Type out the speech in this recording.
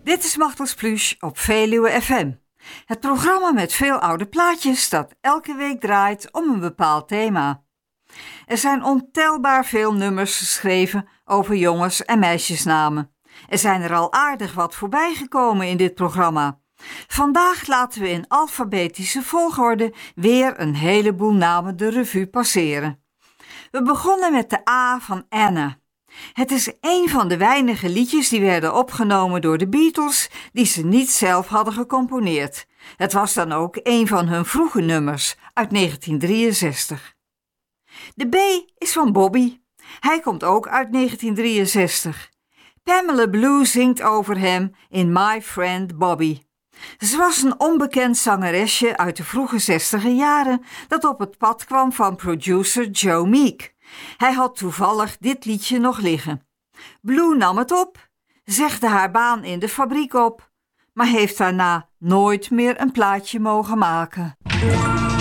Dit is Machtels Pluche op Veluwe FM. Het programma met veel oude plaatjes dat elke week draait om een bepaald thema. Er zijn ontelbaar veel nummers geschreven over jongens- en meisjesnamen. Er zijn er al aardig wat voorbij gekomen in dit programma. Vandaag laten we in alfabetische volgorde weer een heleboel namen de revue passeren. We begonnen met de A van Anna. Het is een van de weinige liedjes die werden opgenomen door de Beatles die ze niet zelf hadden gecomponeerd. Het was dan ook een van hun vroege nummers uit 1963. De B is van Bobby. Hij komt ook uit 1963. Pamela Blue zingt over hem in My Friend Bobby. Ze was een onbekend zangeresje uit de vroege 60er jaren dat op het pad kwam van producer Joe Meek. Hij had toevallig dit liedje nog liggen. Blue nam het op, zegde haar baan in de fabriek op, maar heeft daarna nooit meer een plaatje mogen maken.